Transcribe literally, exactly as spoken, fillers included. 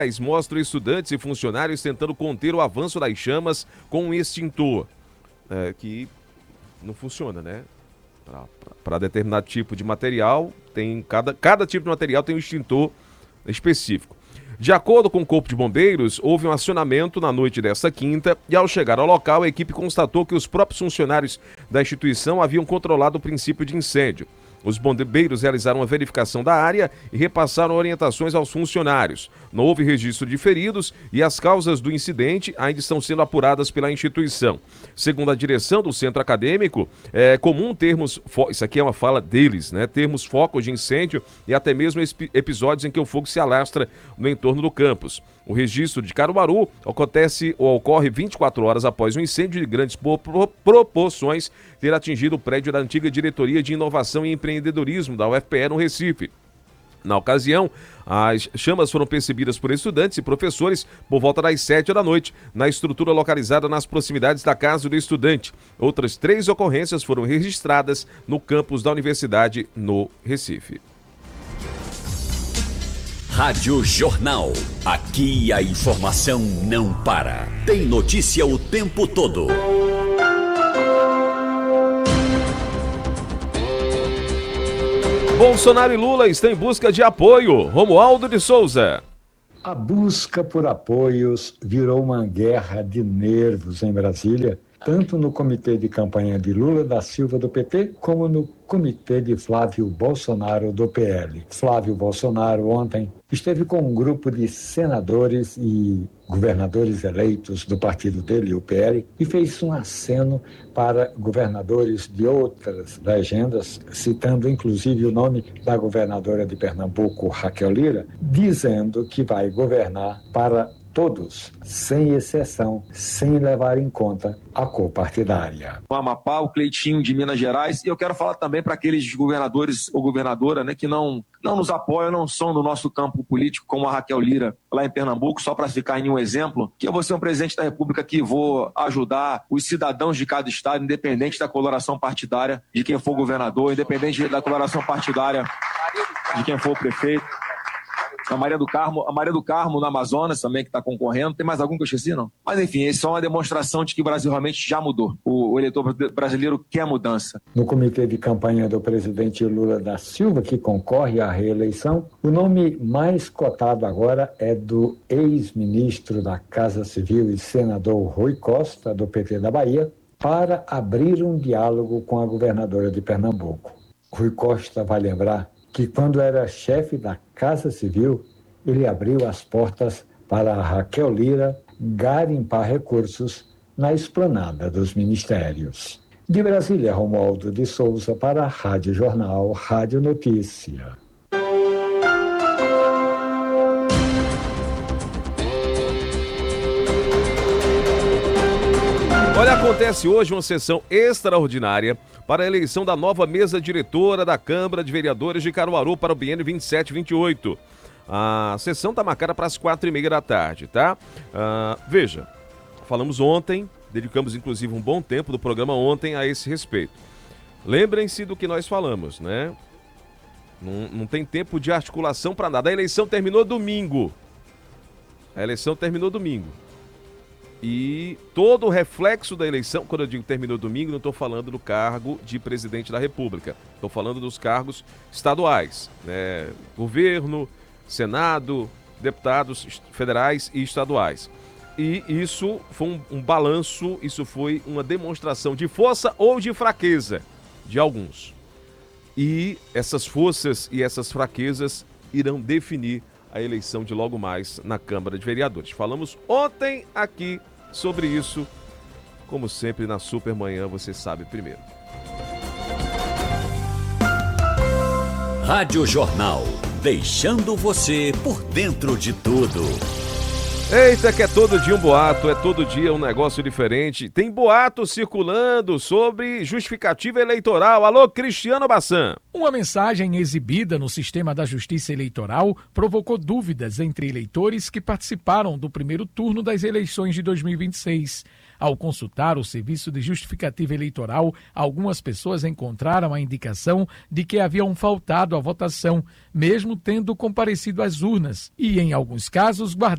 mostram estudantes e funcionários tentando conter o avanço das chamas com um extintor, é, que não funciona, né? Para determinado tipo de material, tem cada, cada tipo de material tem um extintor específico. De acordo com o Corpo de Bombeiros, houve um acionamento na noite desta quinta e, ao chegar ao local, a equipe constatou que os próprios funcionários da instituição haviam controlado o princípio de incêndio. Os bombeiros realizaram uma verificação da área e repassaram orientações aos funcionários. Não houve registro de feridos e as causas do incidente ainda estão sendo apuradas pela instituição. Segundo a direção do centro acadêmico, é comum termos, isso aqui é uma fala deles, né? Termos focos de incêndio e até mesmo episódios em que o fogo se alastra no entorno do campus. O registro de Caruaru acontece ou ocorre vinte e quatro horas após um incêndio de grandes proporções ter atingido o prédio da antiga Diretoria de Inovação e Empreendedorismo da U F P E no Recife. Na ocasião, as chamas foram percebidas por estudantes e professores por volta das sete da noite, na estrutura localizada nas proximidades da casa do estudante. Outras três ocorrências foram registradas no campus da universidade no Recife. Rádio Jornal. Aqui a informação não para. Tem notícia o tempo todo. Bolsonaro e Lula estão em busca de apoio. Romualdo de Souza. A busca por apoios virou uma guerra de nervos em Brasília, tanto no comitê de campanha de Lula da Silva do P T, como no comitê de Flávio Bolsonaro do P L. Flávio Bolsonaro ontem esteve com um grupo de senadores e governadores eleitos do partido dele, o P L, e fez um aceno para governadores de outras legendas, citando inclusive o nome da governadora de Pernambuco, Raquel Lira, dizendo que vai governar para todos, sem exceção, sem levar em conta a cor partidária. O Amapá, o Cleitinho de Minas Gerais, e eu quero falar também para aqueles governadores ou governadora, né, que não, não nos apoiam, não são do nosso campo político, como a Raquel Lira, lá em Pernambuco, só para ficar em um exemplo, que eu vou ser um presidente da República que vou ajudar os cidadãos de cada estado, independente da coloração partidária de quem for governador, independente da coloração partidária de quem for prefeito. A Maria do Carmo, a Maria do Carmo no Amazonas também, que está concorrendo. Tem mais algum que eu esqueci, não? Mas enfim, isso é uma demonstração de que o Brasil realmente já mudou. O, o eleitor brasileiro quer mudança. No comitê de campanha do presidente Lula da Silva, que concorre à reeleição, o nome mais cotado agora é do ex-ministro da Casa Civil e senador Rui Costa, do P T da Bahia, para abrir um diálogo com a governadora de Pernambuco. Rui Costa vai lembrar que quando era chefe da Casa Civil, ele abriu as portas para a Raquel Lira garimpar recursos na esplanada dos ministérios. De Brasília, Romualdo de Souza para a Rádio Jornal, Rádio Notícia. Olha, acontece hoje uma sessão extraordinária para a eleição da nova mesa diretora da Câmara de Vereadores de Caruaru para o biênio vinte e sete vinte e oito. A sessão está marcada para as quatro e meia da tarde, tá? Ah, veja, falamos ontem, dedicamos inclusive um bom tempo do programa ontem a esse respeito. Lembrem-se do que nós falamos, né? Não, não tem tempo de articulação para nada. A eleição terminou domingo. A eleição terminou domingo. E todo o reflexo da eleição, quando eu digo terminou domingo, não estou falando do cargo de presidente da República. Estou falando dos cargos estaduais, né? Governo, Senado, deputados federais e estaduais. E isso foi um, um balanço, isso foi uma demonstração de força ou de fraqueza de alguns. E essas forças e essas fraquezas irão definir a eleição de logo mais na Câmara de Vereadores. Falamos ontem aqui sobre isso, como sempre na Supermanhã, você sabe primeiro. Rádio Jornal, deixando você por dentro de tudo. Eita, que é todo dia um boato, é todo dia um negócio diferente. Tem boato circulando sobre justificativa eleitoral. Alô, Cristiano Bassan. Uma mensagem exibida no sistema da Justiça Eleitoral provocou dúvidas entre eleitores que participaram do primeiro turno das eleições de dois mil e vinte e seis. Ao consultar o serviço de justificativa eleitoral, algumas pessoas encontraram a indicação de que haviam faltado à votação, mesmo tendo comparecido às urnas, e, em alguns casos, guardado